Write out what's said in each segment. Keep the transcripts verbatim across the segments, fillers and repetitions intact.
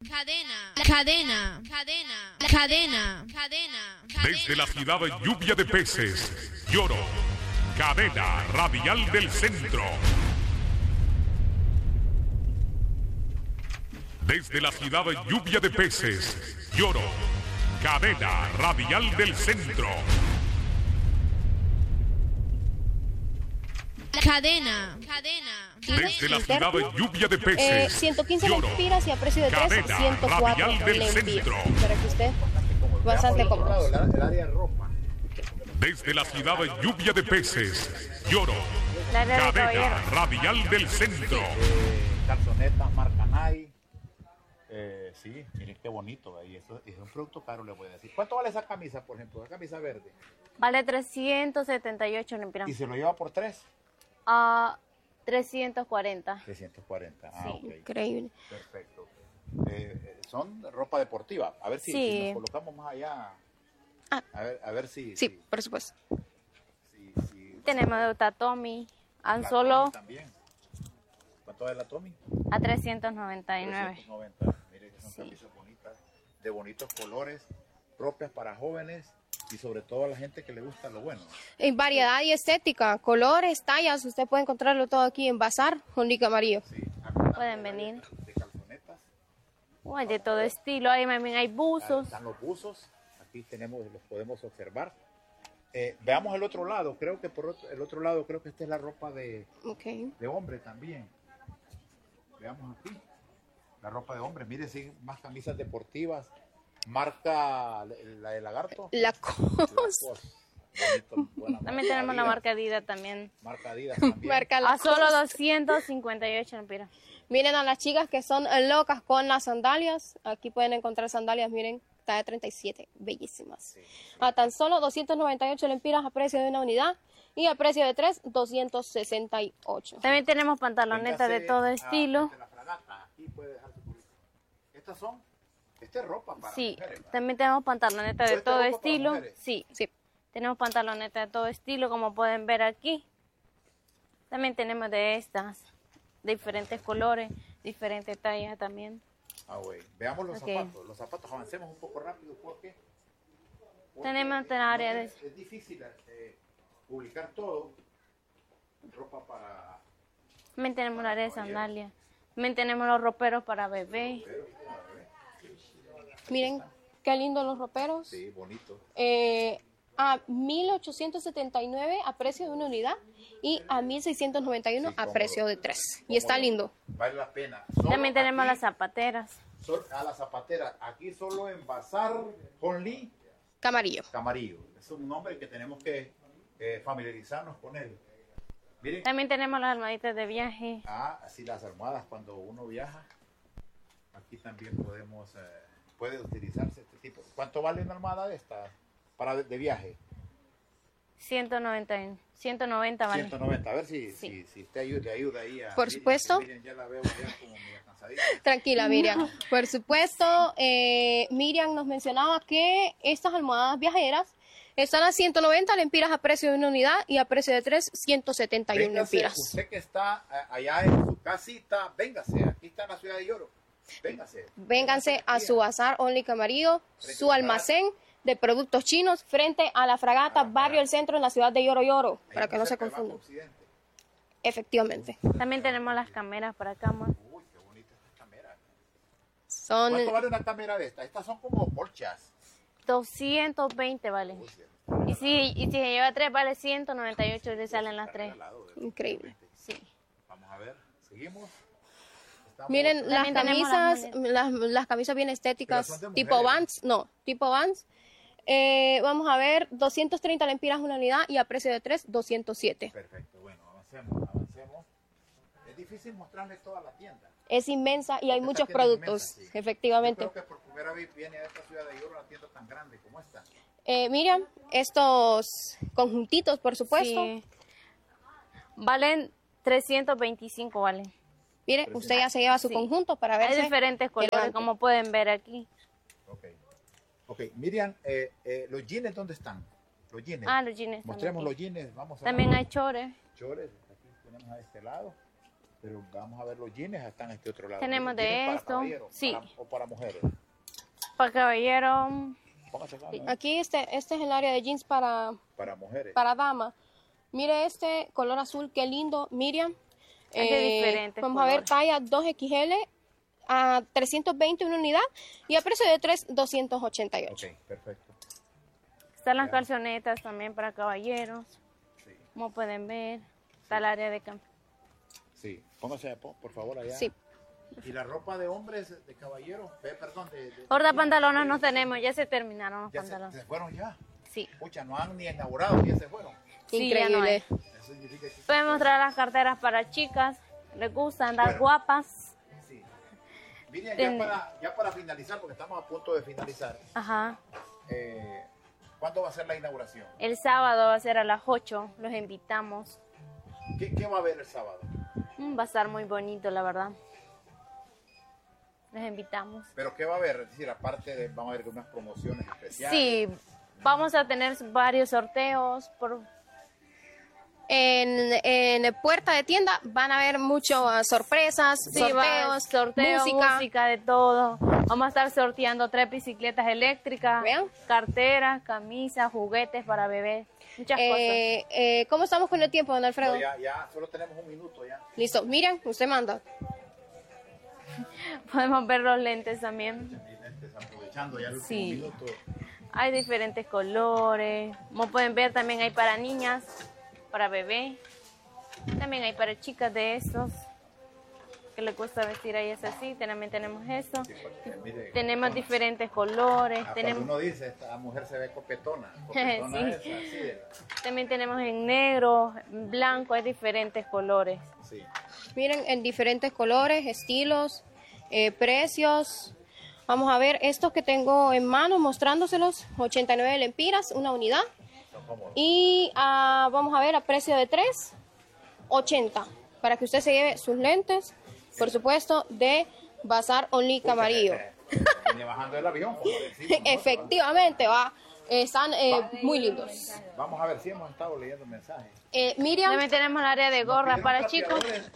cadena, cadena, cadena, cadena, cadena. Desde la ciudad lluvia de peces, Lloro, cadena radial del centro. Desde la ciudad lluvia de peces, Lloro, cadena radial del centro. Cadena, cadena. Desde la ciudad lluvia de peces, eh, ciento quince Lloro, lempiras y a precio de tres, cadena ciento cuatro radial del lempiras. centro. Para que usted bastante cómodo. El, el área de ropa. Desde la ciudad lluvia de peces, Lloro, La área de cadena caballeros. radial del centro. Eh, calzonetas marca Nike. Eh, sí, miren qué bonito ahí. Esto es un producto caro, le voy a decir. ¿Cuánto vale esa camisa, por ejemplo? Esa camisa verde. Vale trescientos setenta y ocho lempiras. ¿Y se lo lleva por tres? A trescientos cuarenta. trescientos cuarenta. Ah, Sí. ok. Increíble. Perfecto. Eh, eh, son ropa deportiva. A ver si, Sí. si nos colocamos más allá. Ah. A ver, a ver si. Sí, por supuesto. si, si- Tenemos de Utatomi. la Han solo Tommy también. ¿Cuánto es la Tommy? a trescientos noventa y nueve. trescientos noventa. Mire, son Sí. camisas bonitas, de bonitos colores, propias para jóvenes y sobre todo a la gente que le gusta lo bueno. En variedad y estética, colores, tallas, usted puede encontrarlo todo aquí en Bazar, Jónica Amarillo. Sí. Acá Pueden también hay venir. De calzonetas. Uy, de todo estilo. Ahí también hay Ahí buzos. están los buzos. Aquí tenemos, los podemos observar. Eh, veamos el otro lado. Creo que por otro- el otro lado, creo que esta es la ropa de, Ok. de hombre también. Veamos aquí. La ropa de hombre. Mire, sí, más camisas deportivas. Marca la de lagarto. La cosa. Bonito, buena También marca. tenemos la Adidas. marca Adidas también. Marca Adidas también. Marca la A solo cosa. doscientos cincuenta y ocho lempiras. Miren a las chicas que son locas con las sandalias. Aquí pueden encontrar sandalias, miren, talla treinta y siete, bellísimas. A tan solo doscientos noventa y ocho lempiras a precio de una unidad y a precio de tres, doscientos sesenta y ocho. También tenemos pantalonetas de Véngase todo a- estilo. desde la fragata. Aquí puede dejar su currículum. Estas son, esta es ropa para Sí, mujeres, ¿verdad? también tenemos pantalonetas de ¿Esta todo ropa para estilo. mujeres? Sí, Sí. tenemos pantalonetas de todo estilo, como pueden ver aquí. También tenemos de estas, de diferentes colores, diferentes tallas también. Ah, güey. Veamos los Ok. zapatos. Los zapatos avancemos un poco rápido porque, porque Tenemos el área de- es, es difícil eh, publicar todo. Ropa para También tenemos la área de sandalias. También tenemos los roperos para bebé. Miren qué lindos los roperos. sí, bonito. Eh, a mil ochocientos setenta y nueve a precio de una unidad y a mil seiscientos noventa y uno Sí, a cómodo. precio de tres. Y está Cómodo. lindo. Vale la pena. Solo También tenemos aquí, las zapateras. sol- a la zapatera. Aquí solo en Bazar Honli Camarillo. Camarillo. Es un nombre que tenemos que eh, familiarizarnos con él. Miren, También tenemos las almohaditas de viaje. ah, así las almohadas cuando uno viaja. Aquí también podemos, eh, puede utilizarse este tipo. ¿Cuánto vale una almohada de esta para de, de viaje? ciento noventa, y- ciento noventa vale. ciento noventa. A ver si, Sí. si, si te ayuda, te ayuda ahí. A Por Miriam, supuesto. que Miriam ya la veo ya como media cansadita. Tranquila, Miriam. Por supuesto, eh, Miriam nos mencionaba que estas almohadas viajeras están a ciento noventa lempiras a precio de una unidad y a precio de tres, ciento setenta y uno Véngase, lempiras. usted que está eh, allá en su casita, véngase, aquí está en la ciudad de Lloro. Véngase. Vénganse a aquí, su bazar Only Camarillo, su almacén de productos chinos frente a la fragata, barrio del centro en la ciudad de Lloro Lloro, ahí para que no se cerca del Banco confundan. Occidente. Efectivamente. También tenemos las cámaras para cama. Uy, qué bonita esta cámara. Son ¿Cuánto vale una cámara de esta? Estas son como bolchas. doscientos veinte vale. Uy, sí, Y si, y si se lleva tres vale ciento noventa y ocho y le salen las tres. regalado, de- increíbles. Sí. Vamos a ver, seguimos. Estamos- Miren, las También tenemos las camisas, las, las camisas bien estéticas, Pero son de tipo mujeres. Vans, no, tipo Vans. Eh, vamos a ver, doscientos treinta lempiras una unidad y a precio de tres, doscientos siete. Perfecto, bueno, avancemos, avancemos. Es difícil mostrarles toda la tienda. Es inmensa y hay Esta muchos tienda es productos, inmensa, sí. efectivamente. Yo creo que por primera vez viene a esta ciudad de Lloro una tienda tan grande como esta. Eh, Miriam, estos conjuntitos, por supuesto. Sí. Valen trescientos veinticinco valen. Mire, usted ya se lleva su Sí. conjunto para Hay verse diferentes colores, elegante. como pueden ver aquí. Ok. Ok, Miriam, eh, eh, ¿los jeans dónde están? Los jeans. Ah, los jeans están Mostremos aquí. los jeans. Vamos a También hay chores. chores. Aquí tenemos a este lado. Pero vamos a ver, los jeans están en este otro lado. Tenemos de ¿Jeans para esto, caballeros, sí. para- o para mujeres. Para caballero, Póngase acá, ¿no? Aquí este, este es el área de jeans para, Para mujeres. para dama. Mire este color azul, qué lindo, Miriam. Es de diferentes vamos a ver, colores. talla dos equis ele a trescientos veinte una unidad y a precio de tres mil doscientos ochenta y ocho. Ok, perfecto. están las calzonetas también para caballeros. Sí, Como pueden ver, está el área de campo. sí. Póngase, po- por favor, allá. Sí. ¿Y la ropa de hombres, de caballeros? Eh, perdón, de... de Ahorita pantalones no tenemos, ya se terminaron los ya se, pantalones. se fueron ya. Sí. Escucha, no han ni inaugurado, ya se fueron. Sí, ya no hay. Increíble. Eso significa que... Pueden mostrar las carteras para chicas, les gusta andar Bueno. guapas. Sí. Miriam, Ten- ya para, ya para finalizar, porque estamos a punto de finalizar, Ajá. eh, ¿cuándo va a ser la inauguración? El sábado va a ser a las ocho, los invitamos. ¿Qué, qué va a haber el sábado? Mm, va a estar muy bonito, la verdad. Los invitamos. ¿Pero qué va a haber? Es decir, aparte de, vamos a ver unas promociones especiales. Sí, vamos a tener varios sorteos por En, en puerta de tienda van a haber muchas sorpresas, sí, va- sorteos, sorteo, música. música, de todo. Vamos a estar sorteando tres bicicletas eléctricas, Vean. carteras, camisas, juguetes para bebés, muchas Eh, eh, ¿Cómo estamos con el tiempo, don Alfredo? No, ya, ya, solo tenemos un minuto ya. Listo, Miriam, usted manda. cosas. Podemos ver los lentes también. Aprovechando ya el último Sí. minuto. Hay diferentes colores. Como pueden ver, también hay para niñas, para bebé. También hay para chicas de estos que les gusta vestir a ellas así. También tenemos eso. Sí, porque, mire, Tenemos copetona. diferentes colores. Ah, Tenemos, Cuando uno dice, esta mujer se ve copetona. Copetona Sí. es así. de- también tenemos en negro, en blanco, hay diferentes colores. Sí. Miren, en diferentes colores, estilos, eh, precios. Vamos a ver estos que tengo en mano mostrándoselos. ochenta y nueve lempiras, una unidad. Son cómodos. Y ah, vamos a ver a precio de tres ochenta. Para que usted se lleve sus lentes, por supuesto, de Bazar Only Camarillo. Eh, eh, Viene bajando del avión. como decimos nosotros, ¿no? Efectivamente, va. Están eh, muy lindos. Vamos a ver si hemos estado leyendo mensajes. Eh, Miriam, También tenemos el área de gorras Pidieron para chicos. capeadores,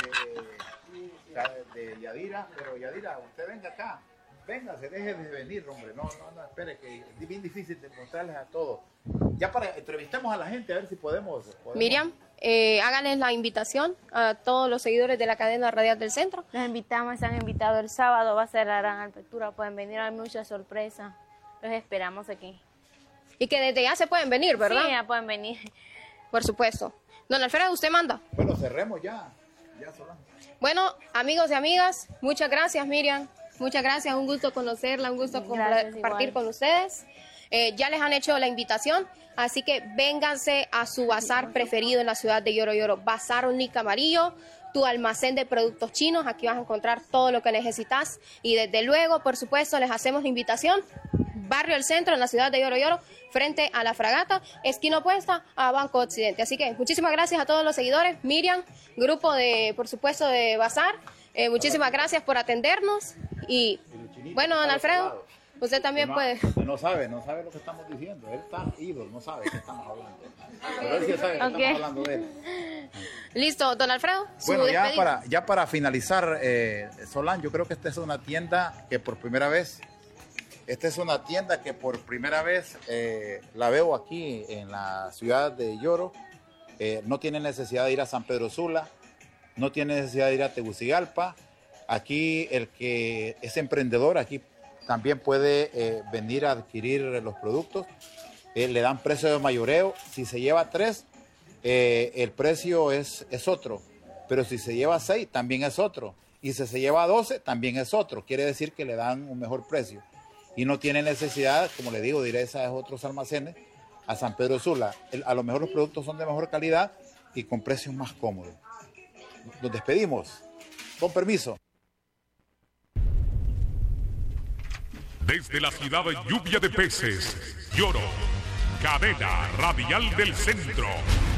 eh, ca- de Yadira, pero Yadira, usted venga acá. Venga, se deje de venir, hombre. No, no, no, espere, que es bien difícil de mostrarles a todos. Ya para entrevistemos a la gente a ver si podemos. podemos- Miriam, eh, háganles la invitación a todos los seguidores de la cadena radial del centro. Los invitamos, están invitados el sábado, va a ser la gran apertura, pueden venir, hay muchas sorpresas. Los esperamos aquí. Y que desde ya se pueden venir, ¿verdad? Sí, ya pueden venir. Por supuesto. Don Alfredo, usted manda. Bueno, cerremos ya. Ya, Solano. Bueno, amigos y amigas, muchas gracias, Miriam. Muchas gracias, un gusto conocerla, un gusto Gracias, compartir igual. con ustedes. Eh, ya les han hecho la invitación, así que vénganse a su bazar preferido en la ciudad de Yoro Yoro, Bazar Only Camarillo, tu almacén de productos chinos. Aquí vas a encontrar todo lo que necesitas y desde luego, por supuesto, les hacemos la invitación. Barrio El Centro, en la ciudad de Yoro Yoro, frente a la Fragata, esquina opuesta a Banco Occidente. Así que muchísimas gracias a todos los seguidores. Miriam, grupo de, por supuesto, de Bazar, eh, muchísimas gracias por atendernos. Y bueno, don Alfredo, usted también no, puede. usted no sabe, no sabe lo que estamos diciendo. Él está ido, no sabe que estamos hablando. Pero él sí sabe que Ok. estamos hablando de él. Listo, don Alfredo, su Bueno, ya despedida. para, ya para finalizar, eh, Solán, yo creo que esta es una tienda que por primera vez, esta es una tienda que por primera vez eh, la veo aquí en la ciudad de Yoro. Eh, no tiene necesidad de ir a San Pedro Sula, no tiene necesidad de ir a Tegucigalpa. Aquí el que es emprendedor, aquí también puede eh, venir a adquirir los productos. Eh, le dan precio de mayoreo. Si se lleva tres, eh, el precio es, es otro. Pero si se lleva seis, también es otro. Y si se lleva doce, también es otro. Quiere decir que le dan un mejor precio. Y no tiene necesidad, como le digo, de ir a esos otros almacenes, a San Pedro Sula. El- a lo mejor los productos son de mejor calidad y con precios más cómodos. Nos despedimos. Con permiso. Desde la ciudad de Lluvia de Peces, Yoro, cadena radial del centro.